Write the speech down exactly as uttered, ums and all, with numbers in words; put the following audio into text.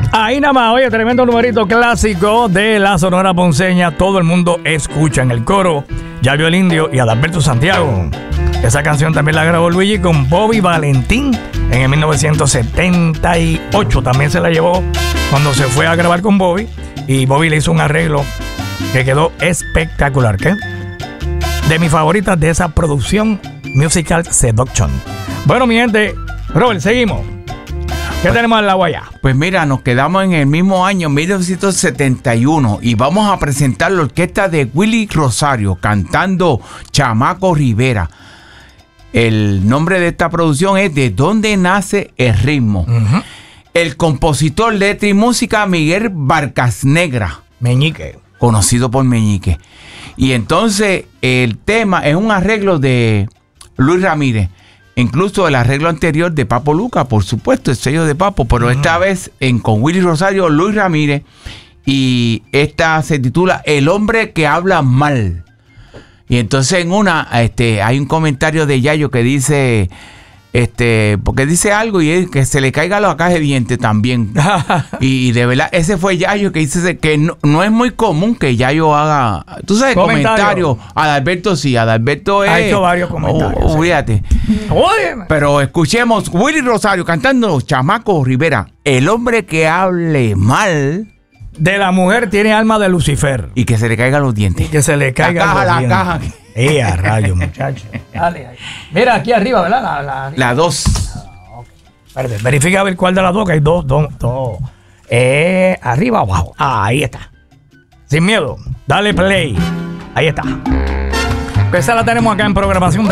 Ahí nada más, oye, tremendo numerito clásico de la Sonora Ponceña. Todo el mundo escucha en el coro. Yayo el Indio y Adalberto Santiago. Esa canción también la grabó Luigi con Bobby Valentín en el mil novecientos setenta y ocho. También se la llevó cuando se fue a grabar con Bobby. Y Bobby le hizo un arreglo que quedó espectacular. ¿Qué? De mis favoritas de esa producción, Musical Seduction. Bueno, mi gente, Robert, seguimos. ¿Qué tenemos en la guaya? Pues mira, nos quedamos en el mismo año, mil novecientos setenta y uno, y vamos a presentar la orquesta de Willy Rosario cantando Chamaco Rivera. El nombre de esta producción es ¿De dónde nace el ritmo? Uh-huh. El compositor, letra y música, Miguel Barcasnegra. Meñique. Conocido por Meñique. Y entonces el tema es un arreglo de Luis Ramírez. Incluso el arreglo anterior de Papo Luca, por supuesto, el sello de Papo, pero uh-huh. esta vez en, con Willy Rosario, Luis Ramírez, y esta se titula El hombre que habla mal. Y entonces en una, este, hay un comentario de Yayo que dice, este, porque dice algo y es que se le caiga la caja de dientes también. y, y de verdad, ese fue Yayo que dice que no, no es muy común que Yayo haga, tú sabes, comentarios. Adalberto sí, Adalberto es... Ha hecho varios comentarios. Oh, fíjate. Sí. Pero escuchemos Willy Rosario cantando Chamaco Rivera, el hombre que hable mal... De la mujer tiene alma de Lucifer. Y que se le caigan los dientes. Y que se le caigan la caja, los la dientes. caja. ¡Eh, a rayo, muchacho! Dale ahí. Mira, aquí arriba, ¿verdad? La, la, la dos. Ah, okay. Espérate, verifica a ver cuál de las dos, que hay dos, dos, dos. Eh, arriba o abajo. Ah, ahí está. Sin miedo. Dale play. Ahí está. Esa la tenemos acá en programación.